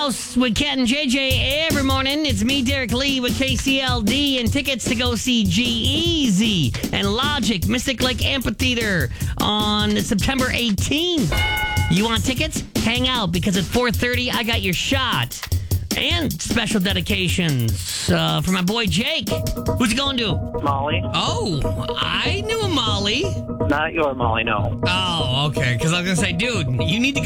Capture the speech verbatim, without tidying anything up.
House with Cat and J J every morning. It's me, Derek Lee, with K C L D, and tickets to go see G-Eazy and Logic, Mystic Lake Amphitheater on September eighteenth. You want tickets? Hang out, because at four thirty, I got your shot. And special dedications uh, for my boy Jake. Who's he going to? Molly. Oh, I knew a Molly. Not your Molly, no. Oh, okay. Because I was going to say, dude, you need to